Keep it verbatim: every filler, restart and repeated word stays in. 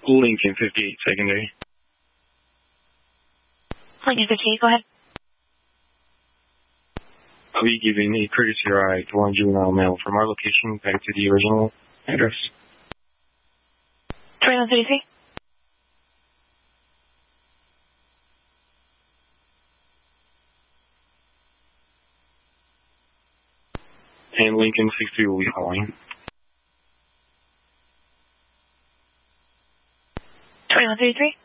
Lincoln fifty-eight secondary. Lincoln fifty-eight, go ahead. I'll be giving a courtesy ride to one juvenile male from our location back to the original address. twenty-one thirty-three. And Lincoln sixty will be following. twenty-one thirty-three.